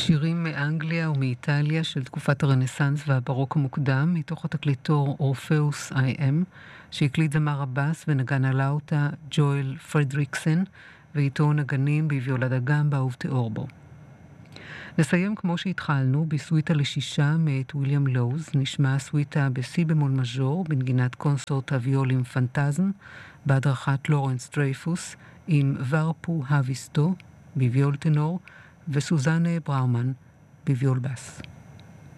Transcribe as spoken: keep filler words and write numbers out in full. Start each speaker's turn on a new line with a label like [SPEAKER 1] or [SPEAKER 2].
[SPEAKER 1] שירים מאנגליה ומאיטליה של תקופת הרנסנס והברוק המוקדם, מתוך התקליטור אורפאוס איי אם, שהקליט זמר הבאס ונגן עלה אותה ג'ואל פרדריקסן, ואיתו נגנים בוויולת אגם באהוב תיאור בו. נסיים כמו שהתחלנו בסוויטה לשישה מאת וויליאם לוז. נשמע סוויטה בסי במול מז'ור בנגינת קונסורט הוויולים פנטזם בהדרכת לורנס דרייפוס, עם ורפו הוויסטו בוויול טנור וסוזנה בראומן בוויול בס.